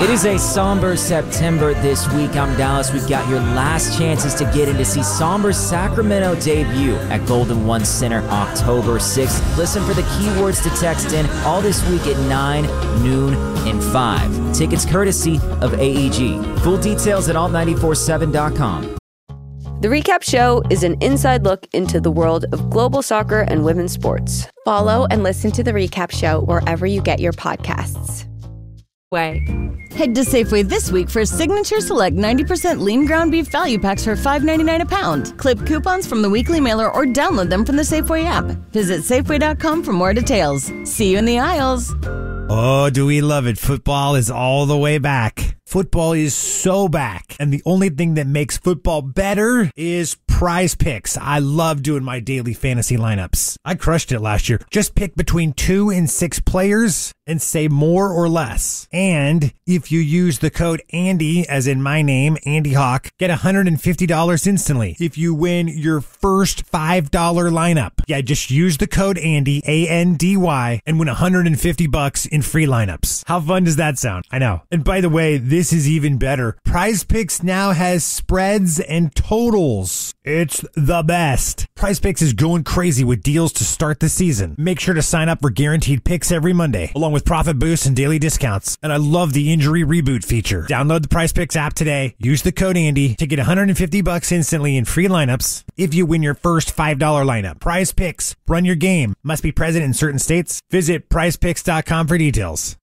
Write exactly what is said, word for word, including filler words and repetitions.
It is a somber September this week. I'm Dallas. We've got your last chances to get in to see Somber's Sacramento debut at Golden One Center October sixth. Listen for the keywords to text in all this week at nine, noon, and five. Tickets courtesy of A E G. Full details at alt nine four seven dot com. The Recap Show is an inside look into the world of global soccer and women's sports. Follow and listen to The Recap Show wherever you get your podcasts. Way. Head to Safeway this week for Signature Select ninety percent lean ground beef value packs for five ninety-nine a pound. Clip coupons from the weekly mailer or download them from the Safeway app. Visit Safeway dot com for more details. See you in the aisles. Oh, do we love it? Football is all the way back. Football is so back. And the only thing that makes football better is Prize Picks. I love doing my daily fantasy lineups. I crushed it last year. Just pick between two and six players and say more or less. And if you use the code Andy, as in my name, Andy Hawk, get one hundred fifty dollars instantly if you win your first five dollar lineup. Yeah, just use the code Andy, A N D Y, and win one hundred fifty bucks in free lineups. How fun does that sound? I know. And by the way, this is even better. Prize Picks now has spreads and totals. It's the best. Prize Picks is going crazy with deals to start the season. Make sure to sign up for guaranteed picks every Monday, along with profit boosts and daily discounts. And I love the injury reboot feature. Download the Prize Picks app today. Use the code Andy to get one hundred fifty bucks instantly in free lineups if you win your first five dollar lineup. Prize Picks. Run your game. Must be present in certain states. Visit prize picks dot com for details.